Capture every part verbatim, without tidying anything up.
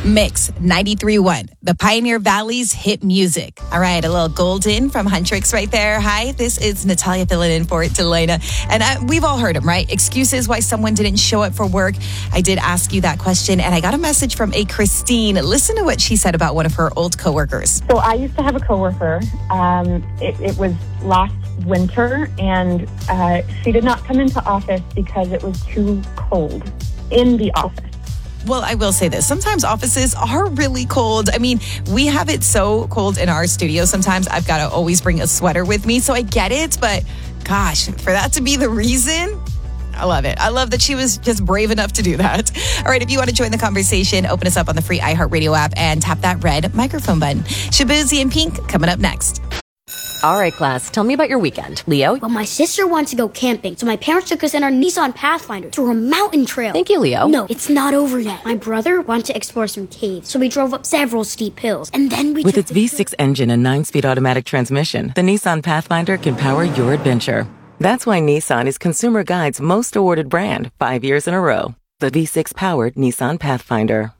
Mix ninety-three point one, the Pioneer Valley's hit music. All right, a little golden from Huntrix right there. Hi, this is Natalia filling in for Delana. And I, we've all heard them, right? Excuses why someone didn't show up for work. I did ask you that question, and I got a message from a Christine. Listen to what she said about one of her old coworkers. So I used to have a coworker. Um, it, it was last winter, and uh, she did not come into office because it was too cold in the office. Well, I will say this. Sometimes offices are really cold. I mean, we have it so cold in our studio. Sometimes I've got to always bring a sweater with me. So I get it. But gosh, for that to be the reason, I love it. I love that she was just brave enough to do that. All right, if you want to join the conversation, open us up on the free iHeartRadio app and tap that red microphone button. Shabuzi and Pink coming up next. All right, class, tell me about your weekend. Leo? Well, my sister wanted to go camping, so my parents took us in our Nissan Pathfinder through a mountain trail. Thank you, Leo. No, it's not over yet. My brother wanted to explore some caves, so we drove up several steep hills, and then we With took its V six engine and nine-speed automatic transmission, the Nissan Pathfinder can power your adventure. That's why Nissan is Consumer Guide's most awarded brand five years in a row. The V six-powered Nissan Pathfinder.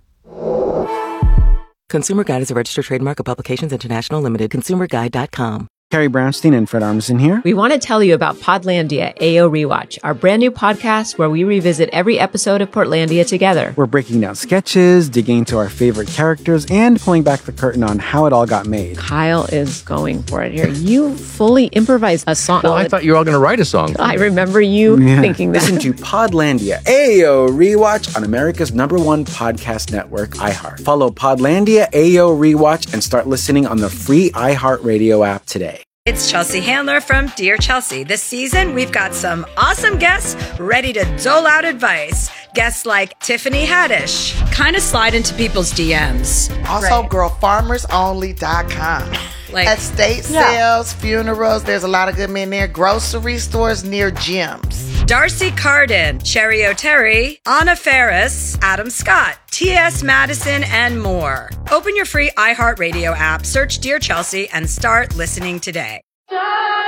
Consumer Guide is a registered trademark of Publications International Limited. consumer guide dot com. Carrie Brownstein and Fred Armisen here. We want to tell you about Podlandia A O Rewatch, our brand new podcast where we revisit every episode of Portlandia together. We're breaking down sketches, digging into our favorite characters, and pulling back the curtain on how it all got made. Kyle is going for it here. You fully improvised a song. Well, I thought you were all going to write a song. I remember you Yeah. thinking that. Listen to Podlandia A O Rewatch on America's number one podcast network, iHeart. Follow Podlandia A O Rewatch and start listening on the free iHeartRadio app today. It's Chelsea Handler from Dear Chelsea. This season, we've got some awesome guests ready to dole out advice. Guests like Tiffany Haddish. Kind of slide into people's D Ms. Also, girl farmers only dot com. Like, estate yeah. sales, funerals, there's a lot of good men there. Grocery stores near gyms. Darcy Carden, Cherry O'Terry, Anna Ferris, Adam Scott, T S Madison, and more. Open your free iHeartRadio app, search Dear Chelsea, and start listening today.